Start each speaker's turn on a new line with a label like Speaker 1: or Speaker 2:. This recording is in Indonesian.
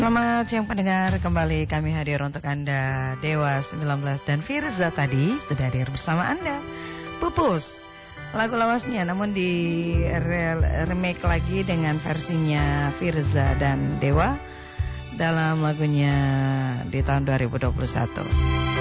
Speaker 1: Selamat siang pendengar, kembali kami hadir untuk Anda. Dewa 19 dan Firza tadi sudah hadir bersama Anda. Pupus, lagu lawasnya namun di remake lagi dengan versinya Firza dan Dewa dalam lagunya di tahun 2021.